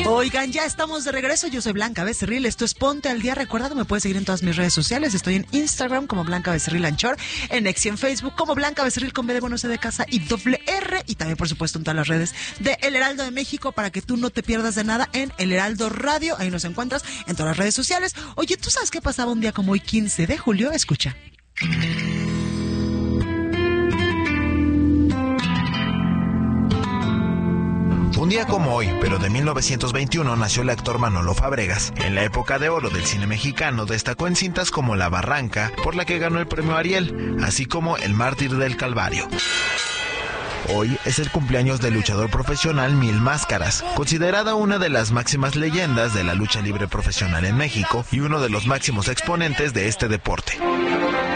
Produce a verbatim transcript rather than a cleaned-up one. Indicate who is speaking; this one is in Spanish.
Speaker 1: Oigan, ya estamos de regreso. Yo soy Blanca Becerril. Esto es Ponte al Día. Recuerda, me puedes seguir en todas mis redes sociales. Estoy en Instagram como Blanca Becerril Anchor, en X y en Facebook como Blanca Becerril con B de bueno, C de casa y doble R. Y también, por supuesto, en todas las redes de El Heraldo de México para que tú no te pierdas de nada en El Heraldo Radio. Ahí nos encuentras en todas las redes sociales. Oye, ¿tú sabes qué pasaba un día como hoy, quince de julio? Escucha.
Speaker 2: Un día como hoy, pero de mil novecientos veintiuno, nació el actor Manolo Fábregas. En la época de oro del cine mexicano, destacó en cintas como La Barranca, por la que ganó el premio Ariel, así como El Mártir del Calvario. Hoy es el cumpleaños del luchador profesional Mil Máscaras, considerada una de las máximas leyendas de la lucha libre profesional en México y uno de los máximos exponentes de este deporte.